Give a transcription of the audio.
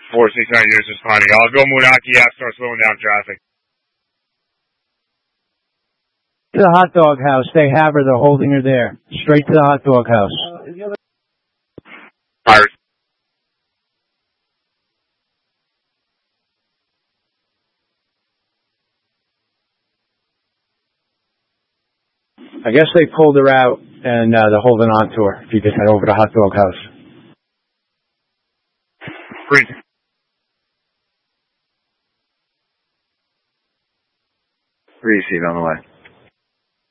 469 units responding. I'll go Moonaki, start slowing down traffic. To the hot dog house. They have her. They're holding her there. Straight to the hot dog house. Fires. I guess they pulled her out and they're holding on to her. If you just head over to hot dog house. Freeze. Receive on the way.